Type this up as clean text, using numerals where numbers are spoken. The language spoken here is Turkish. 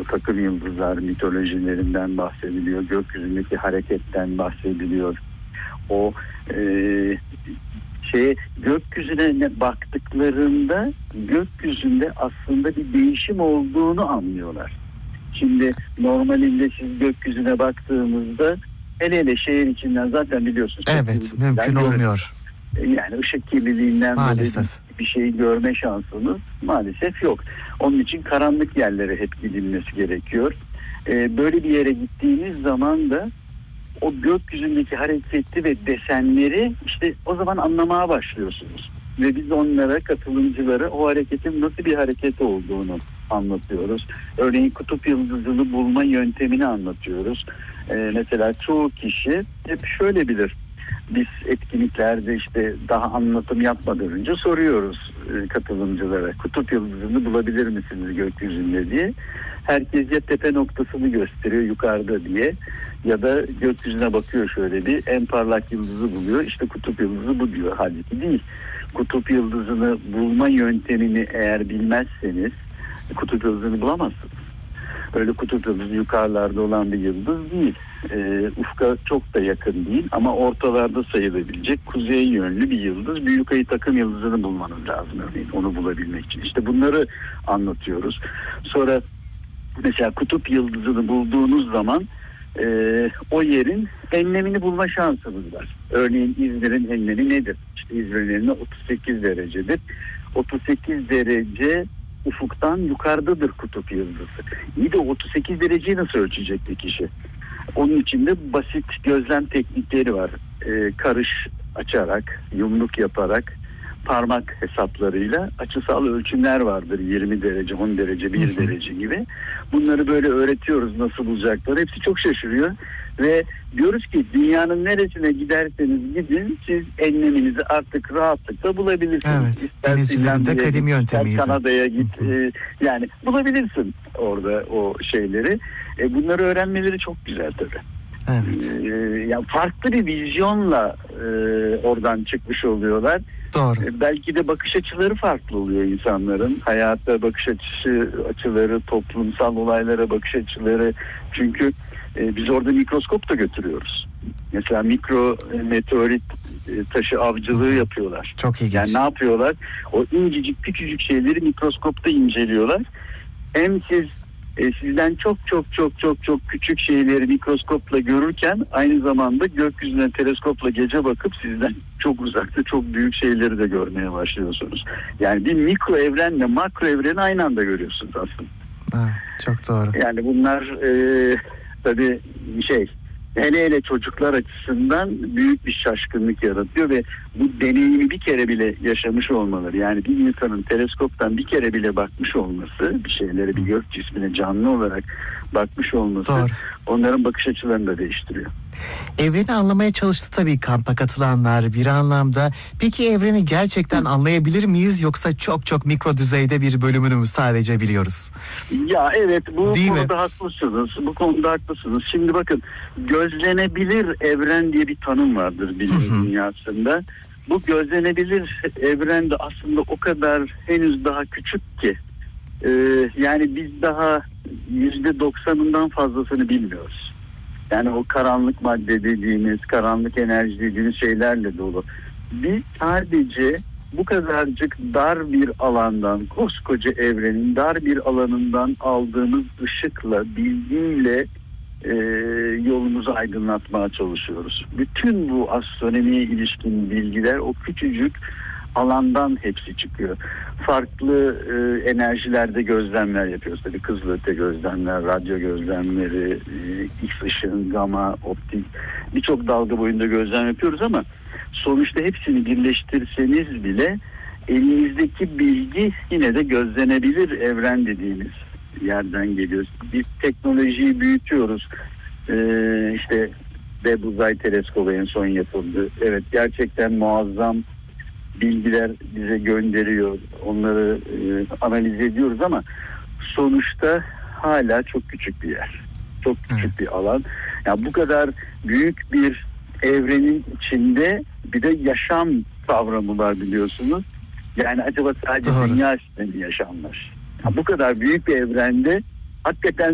takım yıldızlar mitolojilerinden bahsediliyor. Gökyüzündeki hareketten bahsediliyor. O gökyüzüne baktıklarında gökyüzünde aslında bir değişim olduğunu anlıyorlar. Şimdi normalinde siz gökyüzüne baktığımızda hele şehir içinden zaten biliyorsunuz. Evet, mümkün olmuyor. Yani ışık kirliliğinden maalesef bir şeyi görme şansımız maalesef yok. Onun için karanlık yerlere hep gidilmesi gerekiyor. Böyle bir yere gittiğiniz zaman da o gökyüzündeki hareketi ve desenleri işte o zaman anlamaya başlıyorsunuz. Ve biz onlara, katılımcılara o hareketin nasıl bir hareket olduğunu anlatıyoruz. Örneğin kutup yıldızını bulma yöntemini anlatıyoruz. Mesela çoğu kişi hep şöyle bilir. Biz etkinliklerde işte daha anlatım yapmadan önce soruyoruz katılımcılara. Kutup yıldızını bulabilir misiniz gökyüzünde diye. Herkes ya tepe noktasını gösteriyor yukarıda diye ya da gökyüzüne bakıyor şöyle bir en parlak yıldızı buluyor. İşte kutup yıldızı bu diyor. Halbuki değil. Kutup yıldızını bulma yöntemini eğer bilmezseniz kutup yıldızını bulamazsınız. Öyle kutup yıldızı yukarılarda olan bir yıldız değil. Ufka çok da yakın değil ama ortalarda sayılabilecek kuzey yönlü bir yıldız. Büyük ayı takım yıldızını bulmanız lazım örneğin onu bulabilmek için. İşte bunları anlatıyoruz. Sonra mesela kutup yıldızını bulduğunuz zaman o yerin enlemini bulma şansınız var. Örneğin İzmir'in enlemi nedir? İşte İzmir'in enlemi 38 derecedir. 38 derece ufuktan yukarıdadır kutup yıldızı. İyi de 38 dereceyi nasıl ölçecek bir kişi? Onun için de basit gözlem teknikleri var. Karış açarak, yumruk yaparak, parmak hesaplarıyla açısal ölçümler vardır. 20 derece, 10 derece, 1 derece gibi. Bunları böyle öğretiyoruz nasıl bulacakları. Hepsi çok şaşırıyor. Ve diyoruz ki dünyanın neresine giderseniz gidin siz enleminizi artık rahatlıkla bulabilirsiniz. Evet, denizcilerin de kadim yöntemiydi. Kanada'ya git yani bulabilirsin orada o şeyleri. Bunları öğrenmeleri çok güzel tabii. Evet. Yani farklı bir vizyonla oradan çıkmış oluyorlar. Doğru. Belki de bakış açıları farklı oluyor insanların. Hayata bakış açıları, toplumsal olaylara bakış açıları. Çünkü biz orada mikroskop da götürüyoruz. Mesela mikro meteorit taşı avcılığı yapıyorlar. Çok ilginç. Yani ne yapıyorlar? O incecik küçücük şeyleri mikroskopta inceliyorlar. Hem sizden çok küçük şeyleri mikroskopla görürken aynı zamanda gökyüzüne teleskopla gece bakıp sizden çok uzakta çok büyük şeyleri de görmeye başlıyorsunuz. Yani bir mikro evrenle makro evreni aynı anda görüyorsunuz aslında. Ha, çok doğru. Yani bunlar tabii hele çocuklar açısından büyük bir şaşkınlık yaratıyor ve bu deneyimi bir kere bile yaşamış olmaları, yani bir insanın teleskoptan bir kere bile bakmış olması, bir şeylere, bir gök cismine canlı olarak bakmış olması, doğru, onların bakış açılarını da değiştiriyor. Evreni anlamaya çalıştı tabii kampa katılanlar bir anlamda. Peki evreni gerçekten anlayabilir miyiz yoksa çok mikro düzeyde bir bölümünü mü sadece biliyoruz? Ya evet, bu değil konuda mi? haklısınız. Bu konuda haklısınız. Şimdi bakın, gözlenebilir evren diye bir tanım vardır bilim dünyasında. Bu gözlenebilir evren de aslında o kadar henüz daha küçük ki yani biz daha %90'ından fazlasını bilmiyoruz. Yani o karanlık madde dediğimiz, karanlık enerji dediğimiz şeylerle dolu. Biz sadece bu kadarcık dar bir alandan, koskoca evrenin dar bir alanından aldığımız ışıkla, bilgiyle yolumuzu aydınlatmaya çalışıyoruz. Bütün bu astronomiye ilişkin bilgiler o küçücük alandan hepsi çıkıyor. Farklı enerjilerde gözlemler yapıyoruz. Tabii kızılöte gözlemler, radyo gözlemleri, X ışın, gama, optik, birçok dalga boyunda gözlem yapıyoruz ama sonuçta hepsini birleştirseniz bile elinizdeki bilgi yine de gözlenebilir evren dediğimiz yerden geliyor. Biz teknolojiyi büyütüyoruz. İşte Webb Uzay Teleskobu en son yapıldı. Evet, gerçekten muazzam bilgiler bize gönderiyor. Onları analiz ediyoruz ama sonuçta hala çok küçük bir yer. Çok küçük bir alan. Yani bu kadar büyük bir evrenin içinde bir de yaşam kavramı var, biliyorsunuz. Yani acaba sadece dünya üstünde mi yaşam var? Yani bu kadar büyük bir evrende hakikaten